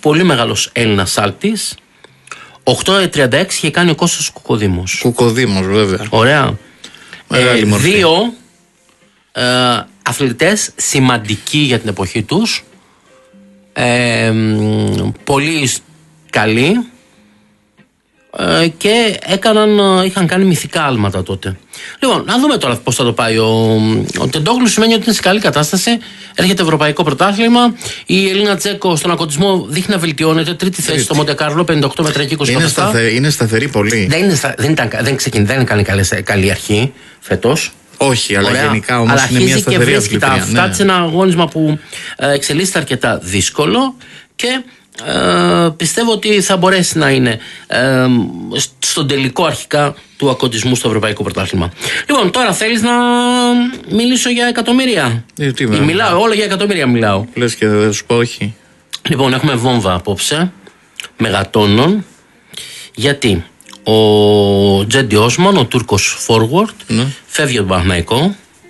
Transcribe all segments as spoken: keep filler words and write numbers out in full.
πολύ μεγάλος Έλληνας σάλτης. οκτώ τριάντα έξι είχε κάνει ο Κώστας Κουκοδήμος. Κουκοδήμος, βέβαια. Ωραία. Ε, δύο ε, αθλητές σημαντικοί για την εποχή τους. Ε, πολύ καλοί. Ε, και έκαναν, είχαν κάνει μυθικά άλματα τότε. Λοιπόν, να δούμε τώρα πώς θα το πάει. Ο, ο Τεντόγλου σημαίνει ότι είναι σε καλή κατάσταση. Έρχεται ευρωπαϊκό πρωτάθλημα. Η Ελίνα Τζέκο στον ακοτισμό δείχνει να βελτιώνεται. Τρίτη θέση στο Μοντεκάρλο, πενήντα οκτώ μέτρα και είκοσι είναι, σταθε, είναι σταθερή πολύ. Δεν, είναι στα, δεν, ήταν, δεν, ξεκιν, δεν έκανε καλή, καλή αρχή φέτος. Όχι, αλλά Ωραία. γενικά όμως είναι μια σταθερή αθλητρία. Αυτά σε ένα αγώνισμα που ε, εξελίσσεται αρκετά δύσκολο και ε, πιστεύω ότι θα μπορέσει να είναι ε, στον τελικό αρχικά του ακοντισμού στο Ευρωπαϊκό Πρωτάθλημα. Λοιπόν, τώρα θέλεις να μιλήσω για εκατομμύρια? Ε, τι ε, μιλάω, όλα για εκατομμύρια μιλάω. Λες και δεν σου πω όχι. Λοιπόν, έχουμε βόμβα απόψε μεγατόνων. Γιατί ο Τζέντι Όσμαν, ο Τούρκος forward, ναι, φεύγει από τον Παναθηναϊκό.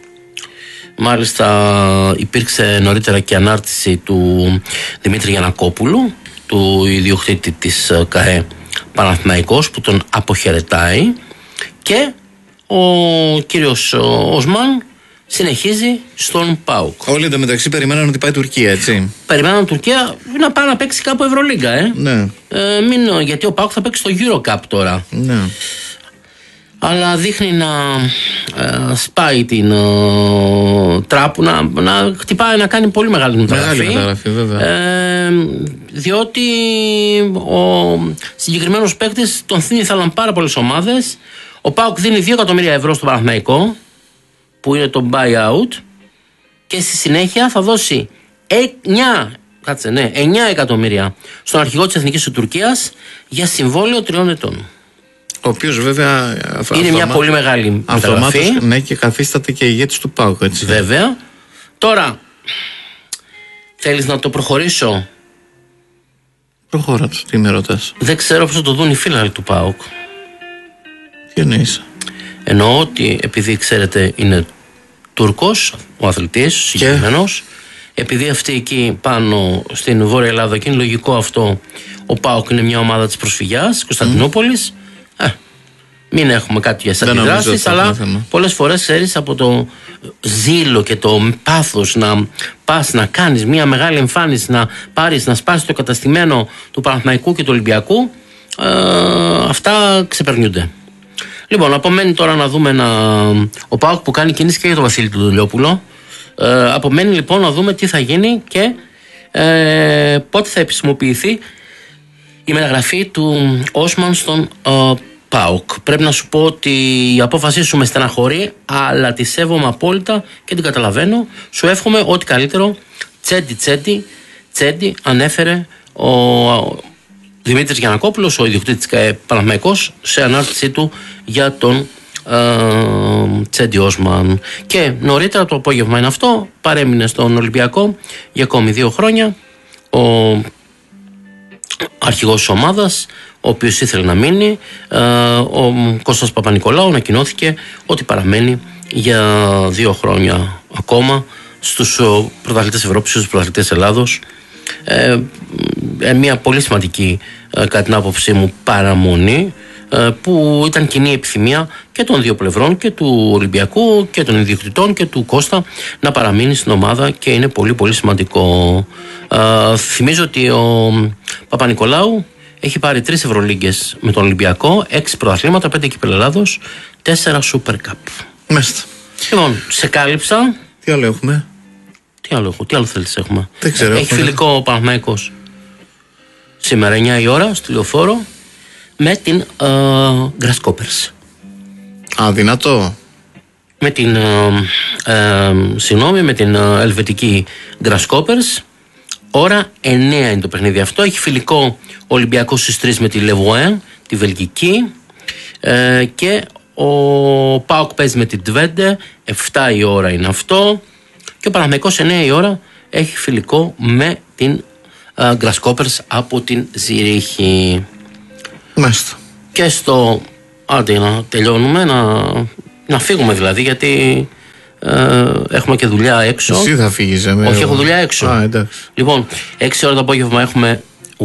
Μάλιστα υπήρξε νωρίτερα και ανάρτηση του Δημήτρη Γιαννακόπουλου, του ιδιοκτήτη της ΚΑΕ Παναθηναϊκός, που τον αποχαιρετάει, και ο κύριος Όσμαν συνεχίζει στον ΠΑΟΚ. Όλοι εντωμεταξύ περιμέναν ότι πάει Τουρκία, έτσι. Περιμέναν Τουρκία να πάει να παίξει κάπου Ευρωλίγκα, ε. Ναι. Ε, μην, γιατί ο ΠΑΟΚ θα παίξει στο Eurocup τώρα. Ναι. Αλλά δείχνει να ε, σπάει την ε, τράπου, να, να χτυπάει, να κάνει πολύ μεγάλη μεταγραφή. Μεγάλη μεταγραφή, βέβαια. Ε, διότι ο συγκεκριμένος παίκτης τον θύμιθαλαν πάρα πολλές ομάδες. Ο ΠΑΟΚ δίνει δύο εκατομμύρια ευρώ στο Παναθηναϊκό, που είναι το buyout, και στη συνέχεια θα δώσει εννιά, κάτσε, ναι, εννιά εκατομμύρια στον αρχηγό της Εθνικής του Τουρκίας για συμβόλαιο τριών ετών. Ο οποίος βέβαια είναι αυτομα... μια πολύ μεγάλη μεταγραφή. Ναι, και καθίσταται και ηγέτης του ΠΑΟΚ, έτσι. Βέβαια. Τώρα, θέλεις να το προχωρήσω? Προχώρα το, τι με ρωτάς? Δεν ξέρω πώς θα το δουν οι φίλοι του ΠΑΟΚ. Τι εννοείς? Εννοώ ότι επειδή ξέρετε είναι Τούρκος ο αθλητής συγκεκριμένος, επειδή αυτοί εκεί πάνω στην Βόρεια Ελλάδα, και είναι λογικό αυτό, ο ΠΑΟΚ είναι μια ομάδα της προσφυγιάς Κωνσταντινούπολης, mm. ε, μην έχουμε κάποιες αντιδράσεις, αλλά πολλές φορές ξέρεις από το ζήλο και το πάθος να πας να κάνεις μια μεγάλη εμφάνιση, να πάρεις, να σπάσεις το καταστημένο του Παναθηναϊκού και του Ολυμπιακού, ε, αυτά ξεπερνιούνται. Λοιπόν, απομένει τώρα να δούμε ένα... ο ΠΑΟΚ που κάνει κίνηση και για τον Βασίλη του Δουλειόπουλο. Ε, απομένει λοιπόν να δούμε τι θα γίνει και ε, πότε θα επισημοποιηθεί η μεταγραφή του Όσμαν στον ε, ΠΑΟΚ. Πρέπει να σου πω ότι η απόφασή σου με στεναχωρεί, αλλά τη σέβομαι απόλυτα και την καταλαβαίνω. Σου εύχομαι ό,τι καλύτερο. Τσέντι, τσέντι, τσέντι, ανέφερε ο Δημήτρης Γιαννακόπουλος, ο ιδιοκτήτης ΚΑΕ Παναθηναϊκός, σε ανάρτησή του για τον ε, Τσέντι Όσμαν. Και νωρίτερα το απόγευμα είναι αυτό, παρέμεινε στον Ολυμπιακό για ακόμη δύο χρόνια ο αρχηγός της ομάδας, ο οποίος ήθελε να μείνει. ε, ο Κώστας Παπα-Νικολάου ανακοινώθηκε ότι παραμένει για δύο χρόνια ακόμα στους πρωταθλητές Ευρώπης, στους πρωταθλητές Ελλάδος. Ε, ε, μια πολύ σημαντική ε, κατά την άποψή μου παραμονή, ε, που ήταν κοινή επιθυμία και των δύο πλευρών, και του Ολυμπιακού και των ιδιοκτητών και του Κώστα, να παραμείνει στην ομάδα, και είναι πολύ πολύ σημαντικό. ε, θυμίζω ότι ο Παπα-Νικολάου έχει πάρει τρεις Ευρωλίγκες με τον Ολυμπιακό, έξι πρωταθλήματα, πέντε κύπελλα Ελλάδος, τέσσερα Super Cup. Μάλιστα. Λοιπόν, σε κάλυψα. Τι άλλο έχουμε? Τι άλλο, τι άλλο θέλεις έχουμε? Δεν ξέρω. Έχει έχουμε... φιλικό ο Παναθηναϊκός σήμερα εννιά η ώρα στη Λεωφόρο με την uh, Grasshoppers. Α, δυνατό. Με την uh, uh, συγγνώμη, με την uh, ελβετική Grasshoppers. Ώρα εννιά είναι το παιχνίδι αυτό. Έχει φιλικό Ολυμπιακός στις τρεις με τη Λεβουέν, τη Βελγική, uh, και ο ΠΑΟΚ παίζει με την Τβέντε, επτά η ώρα είναι αυτό. Και ο Παναθηναϊκός εννιά η ώρα έχει φιλικό με την uh, Grasshoppers από την Ζηρίχη. Μάλιστα. Και στο... άντε να τελειώνουμε, να, να φύγουμε δηλαδή, γιατί ε, έχουμε και δουλειά έξω. Εσύ θα φύγεις? Ε, Όχι, έχω δουλειά έξω. Α, εντάξει. Λοιπόν, έξι ώρα το απόγευμα έχουμε